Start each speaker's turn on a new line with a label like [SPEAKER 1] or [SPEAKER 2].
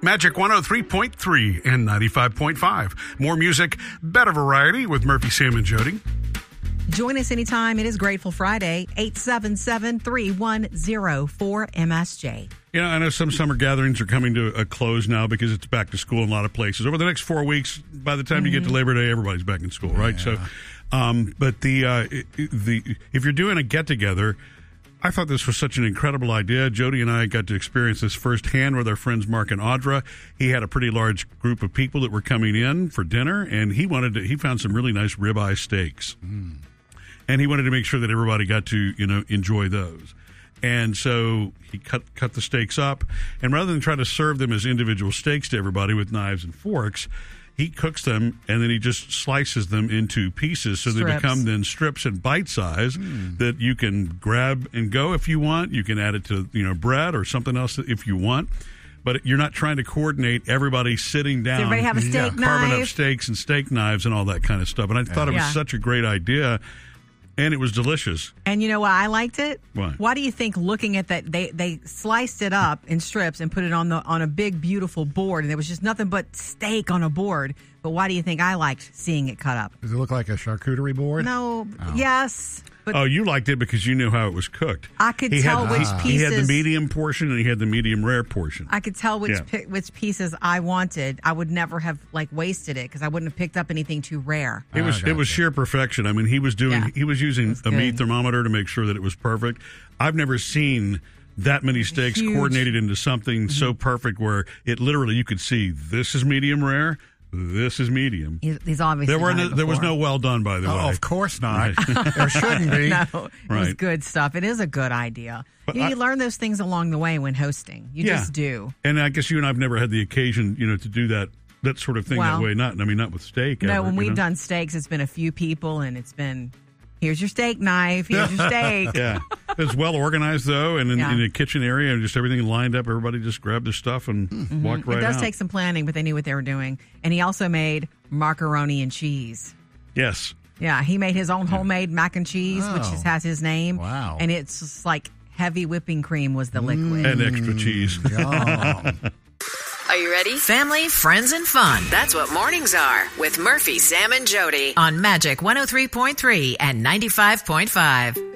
[SPEAKER 1] Magic 103.3 and 95.5. More music, better variety with Murphy, Sam, and Jody.
[SPEAKER 2] Join us anytime. It is Grateful Friday, 877-310-4MSJ.
[SPEAKER 1] You know, I know some summer gatherings are coming to a close now because it's back to school in a lot of places. Over the next 4 weeks, by the time you get to Labor Day, everybody's back in school, right? So, but if you're doing a get-together, I thought this was such an incredible idea. Jody and I got to experience this firsthand with our friends Mark and Audra. He had a pretty large group of people that were coming in for dinner, and he found some really nice ribeye steaks. And he wanted to make sure that everybody got to, enjoy those. And so he cut the steaks up, and rather than try to serve them as individual steaks to everybody with knives and forks, he cooks them, and then he just slices them into pieces so they become then strips and bite size that you can grab and go if you want. You can add it to bread or something else if you want. But you're not trying to coordinate everybody sitting down.
[SPEAKER 2] Does everybody have a steak knife?
[SPEAKER 1] Carving up steaks and steak knives and all that kind of stuff. And I thought it was such a great idea. And it was delicious.
[SPEAKER 2] And you know why I liked it?
[SPEAKER 1] Why?
[SPEAKER 2] Why do you think looking at that, they sliced it up in strips and put it on a big, beautiful board, and there was just nothing but steak on a board. But why do you think I liked seeing it cut up?
[SPEAKER 3] Does it look like a charcuterie board?
[SPEAKER 2] No. Oh. Yes. But
[SPEAKER 1] you liked it because you knew how it was cooked.
[SPEAKER 2] I could tell which pieces.
[SPEAKER 1] He had the medium portion and he had the medium rare portion.
[SPEAKER 2] I could tell which pieces I wanted. I would never have wasted it because I wouldn't have picked up anything too rare.
[SPEAKER 1] It was sheer perfection. I mean, he was using a meat thermometer to make sure that it was perfect. I've never seen that many steaks coordinated into something so perfect where it literally you could see this is medium rare. This is medium.
[SPEAKER 2] He's obviously
[SPEAKER 1] there was no well done, by the way.
[SPEAKER 3] Of course not. There shouldn't be.
[SPEAKER 2] No, it was good stuff. It is a good idea. But you learn those things along the way when hosting. You just do.
[SPEAKER 1] And I guess you and I have never had the occasion, to do that sort of thing that way. Not with steak.
[SPEAKER 2] No, when we've done steaks, it's been a few people, and it's been, here's your steak knife, here's your steak.
[SPEAKER 1] Yeah. It's well organized, though, and in the kitchen area, and just everything lined up. Everybody just grabbed their stuff and walked right out.
[SPEAKER 2] It does take some planning, but they knew what they were doing. And he also made macaroni and cheese.
[SPEAKER 1] Yes.
[SPEAKER 2] Yeah, he made his own homemade mac and cheese, which has his name.
[SPEAKER 3] Wow.
[SPEAKER 2] And it's just like heavy whipping cream was the liquid.
[SPEAKER 1] And extra cheese.
[SPEAKER 4] Are you ready? Family, friends, and fun. That's what mornings are with Murphy, Sam, and Jody on Magic 103.3 and 95.5.